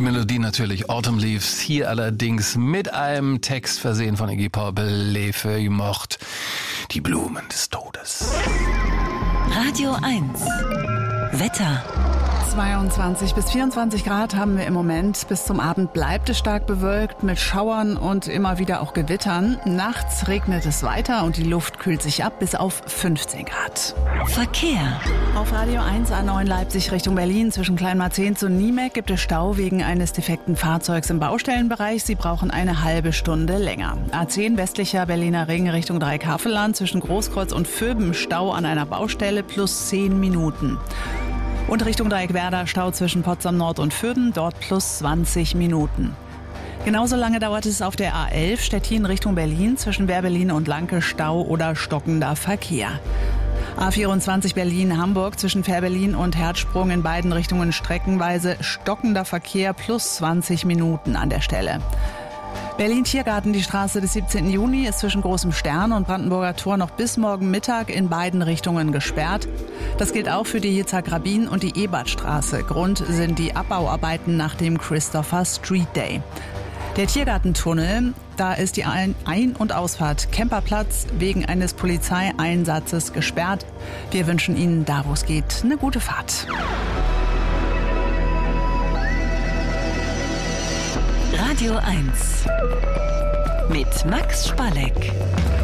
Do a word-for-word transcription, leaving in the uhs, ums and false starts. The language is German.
Melodie natürlich Autumn Leaves, hier allerdings mit einem Text versehen von Iggy Pop, Les Feuilles Mortes, die Blumen des Todes. Radio eins Wetter. zweiundzwanzig bis vierundzwanzig Grad haben wir im Moment. Bis zum Abend bleibt es stark bewölkt mit Schauern und immer wieder auch Gewittern. Nachts regnet es weiter und die Luft kühlt sich ab bis auf fünfzehn Grad. Verkehr. Auf Radio eins A neun Leipzig Richtung Berlin zwischen Kleinmarzehns und Niemek gibt es Stau wegen eines defekten Fahrzeugs im Baustellenbereich. Sie brauchen eine halbe Stunde länger. A zehn westlicher Berliner Ring Richtung Dreieckhavelland zwischen Großkreuz und Vöben Stau an einer Baustelle plus zehn Minuten. Und Richtung Dreieckwerder Stau zwischen Potsdam Nord und Vöben, dort plus zwanzig Minuten. Genauso lange dauert es auf der A elf Stettin Richtung Berlin zwischen Wehrberlin und Lanke Stau oder stockender Verkehr. A vierundzwanzig Berlin-Hamburg zwischen Fährberlin und Herzsprung in beiden Richtungen streckenweise stockender Verkehr plus zwanzig Minuten an der Stelle. Berlin-Tiergarten, die Straße des siebzehnten Juni, ist zwischen Großem Stern und Brandenburger Tor noch bis morgen Mittag in beiden Richtungen gesperrt. Das gilt auch für die Yitzhak-Rabin und die Ebertstraße. Grund sind die Abbauarbeiten nach dem Christopher Street Day. Der Tiergartentunnel, da ist die Ein- Ein- und Ausfahrt Kemperplatz wegen eines Polizeieinsatzes gesperrt. Wir wünschen Ihnen, da wo es geht, eine gute Fahrt. Radio eins mit Max Spalleck.